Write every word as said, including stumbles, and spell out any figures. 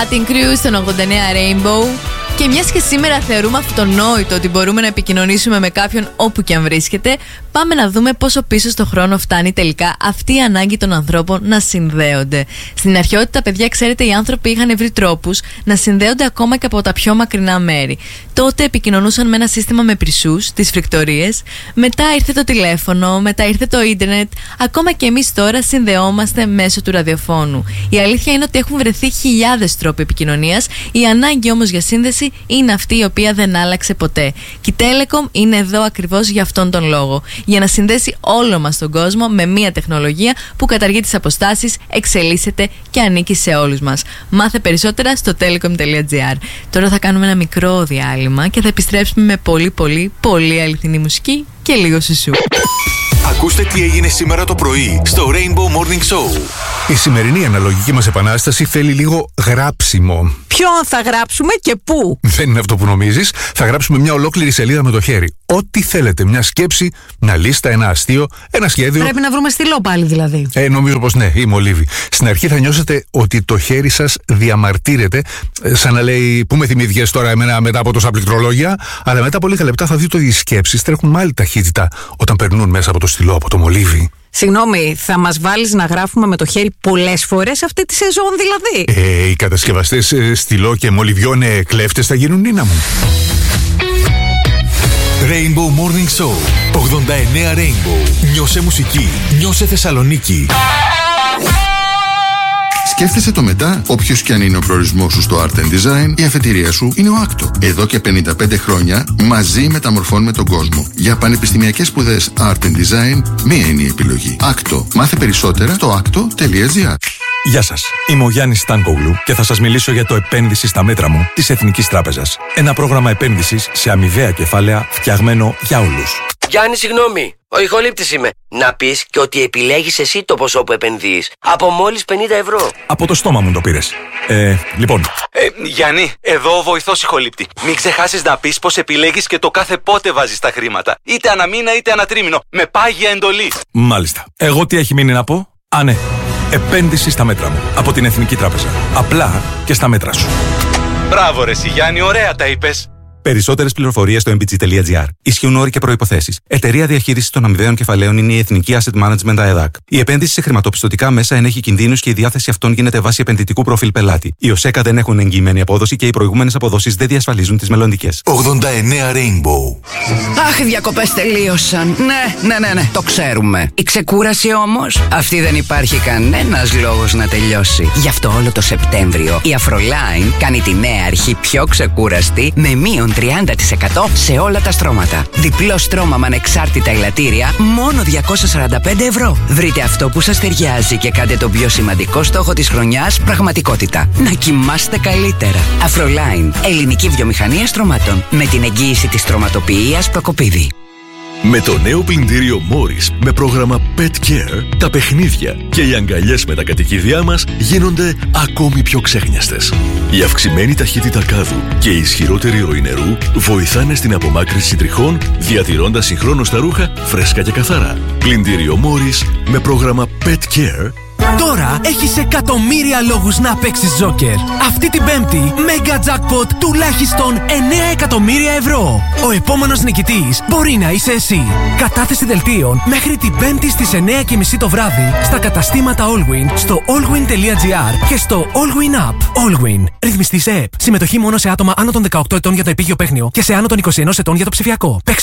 Την Crew στον ογδόντα εννέα Rainbow. Και μιας και σήμερα θεωρούμε αυτονόητο ότι μπορούμε να επικοινωνήσουμε με κάποιον όπου και αν βρίσκεται, πάμε να δούμε πόσο πίσω στο χρόνο φτάνει τελικά αυτή η ανάγκη των ανθρώπων να συνδέονται. Στην αρχαιότητα, παιδιά, ξέρετε, οι άνθρωποι είχαν βρει τρόπους να συνδέονται ακόμα και από τα πιο μακρινά μέρη. Τότε επικοινωνούσαν με ένα σύστημα με πρισούς, τις φρικτορίες. Μετά ήρθε το τηλέφωνο, μετά ήρθε το ίντερνετ. Ακόμα και εμείς τώρα συνδεόμαστε μέσω του ραδιοφώνου. Η αλήθεια είναι ότι έχουν βρεθεί χιλιάδες τρόποι επικοινωνίας. Η ανάγκη όμως για σύνδεση είναι αυτή η οποία δεν άλλαξε ποτέ. Και η Telecom είναι εδώ ακριβώς για αυτόν τον λόγο. Για να συνδέσει όλο μας τον κόσμο με μια τεχνολογία που καταργεί τις αποστάσεις, εξελίσσεται και ανήκει σε όλους μας. Μάθε περισσότερα στο telecom τελεία gr. Τώρα θα κάνουμε ένα μικρό διάλειμμα και θα επιστρέψουμε με πολύ πολύ πολύ αληθινή μουσική και λίγο σουσού. Ακούστε τι έγινε σήμερα το πρωί στο Rainbow Morning Show. Η σημερινή αναλογική μας επανάσταση θέλει λίγο γράψιμο. Ποιον θα γράψουμε και πού? Δεν είναι αυτό που νομίζεις. Θα γράψουμε μια ολόκληρη σελίδα με το χέρι. Ό,τι θέλετε. Μια σκέψη, μια λίστα, ένα αστείο, ένα σχέδιο. Πρέπει να βρούμε στυλό πάλι δηλαδή. Ε, νομίζω πως ναι, η μολύβη. Στην αρχή θα νιώσετε ότι το χέρι σας διαμαρτύρεται, σαν να λέει πού με θυμήθηκες τώρα εμένα μετά από τόσα πληκτρολόγια. Αλλά μετά από λίγα λεπτά θα δείτε ότι οι σκέψεις τρέχουν με άλλη ταχύτητα όταν περνούν μέσα από το στυλό, από το μολύβι. Συγγνώμη, θα μας βάλεις να γράφουμε με το χέρι πολλές φορές αυτή τη σεζόν δηλαδή? Ε, οι κατασκευαστές ε, στυλό και μολυβιών ε, κλέφτες θα γίνουν νίνα μου. Rainbow Morning Show ογδόντα εννέα Rainbow. Νιώσε μουσική, νιώσε Θεσσαλονίκη. Σκέφτεσαι το μετά, όποιος και αν είναι ο προορισμός σου στο Art and Design, η αφετηρία σου είναι ο άκτο. Εδώ και πενήντα πέντε χρόνια μαζί μεταμορφώνουμε τον κόσμο. Για πανεπιστημιακές σπουδές Art and Design, μία είναι η επιλογή. άκτο. Μάθε περισσότερα στο άκτο τελεία gr. Γεια σας, είμαι ο Γιάννης Στάνκογλου και θα σας μιλήσω για το επένδυση στα μέτρα μου της Εθνικής Τράπεζας. Ένα πρόγραμμα επένδυσης σε αμοιβαία κεφάλαια φτιαγμένο για όλους. Γιάννη, συγγνώμη, ο ηχολήπτης είμαι. Να πεις και ότι επιλέγεις εσύ το ποσό που επενδύεις. Από μόλις πενήντα ευρώ. Από το στόμα μου το πήρες. Ε, λοιπόν. Ε, Γιάννη, εδώ ο βοηθός ηχολήπτη. Μην ξεχάσεις να πεις πως επιλέγεις και το κάθε πότε βάζεις τα χρήματα. Είτε αναμήνα είτε ανατρίμηνο. Με πάγια εντολή. Μάλιστα. Εγώ τι έχει μείνει να πω? Α, ναι. Επένδυση στα μέτρα μου. Από την Εθνική Τράπεζα. Απλά και στα μέτρα σου. Μπράβο ρε εσύ Γιάννη, ωραία τα είπες. Περισσότερες πληροφορίες στο εμ πι τζι τελεία τζι άρ. Ισχύουν όροι και προϋποθέσεις. Εταιρεία διαχείρισης των αμοιβαίων κεφαλαίων είναι η Εθνική Asset Management ΑΕΔΑΚ. Η επένδυση σε χρηματοπιστωτικά μέσα ενέχει κινδύνους και η διάθεση αυτών γίνεται βάσει επενδυτικού προφίλ πελάτη. Οι ΟΣΕΚΑ δεν έχουν εγγυημένη απόδοση και οι προηγούμενες αποδόσεις δεν διασφαλίζουν τις μελλοντικές. ογδόντα εννέα Rainbow. Αχ, οι διακοπές τελείωσαν. Ναι, ναι, ναι, ναι, το ξέρουμε. Η ξεκούραση όμως, αυτή δεν υπάρχει κανένας λόγος να τελειώσει. Γι' αυτό όλο το Σεπτέμβριο η Afroline κάνει τη νέα αρχή πιο ξεκούραστη με μείον τριάντα τοις εκατό σε όλα τα στρώματα. Διπλό στρώμα με ανεξάρτητα ελαττήρια, μόνο διακόσια σαράντα πέντε ευρώ. Βρείτε αυτό που σας ταιριάζει και κάντε τον πιο σημαντικό στόχο της χρονιάς πραγματικότητα. Να κοιμάστε καλύτερα. Afroline, ελληνική βιομηχανία στρωμάτων. Με την εγγύηση της στρωματοποιίας Προκοπίδη. Με το νέο πλυντήριο Morris με πρόγραμμα Pet Care, τα παιχνίδια και οι αγκαλιές με τα κατοικίδια μας γίνονται ακόμη πιο ξέχνιαστες. Η αυξημένη ταχύτητα κάδου και η ισχυρότερη ροή νερού βοηθάνε στην απομάκρυνση τριχών, διατηρώντας συγχρόνως τα ρούχα φρέσκα και καθαρά. Πλυντήριο Morris με πρόγραμμα Pet Care. Τώρα έχεις εκατομμύρια λόγους να παίξεις Joker. Αυτή την Πέμπτη, Mega Jackpot τουλάχιστον εννέα εκατομμύρια ευρώ. Ο επόμενος νικητής μπορεί να είσαι εσύ. Κατάθεση δελτίων μέχρι την Πέμπτη στις εννέα και μισή το βράδυ στα καταστήματα Allwyn, στο allwyn τελεία gr και στο Allwyn App. Allwyn. Ρυθμιστή σε ΕΠ. Συμμετοχή μόνο σε άτομα άνω των δεκαοκτώ ετών για το επίγειο παίχνιο και σε άνω των είκοσι ενός ετών για το ψηφιακό.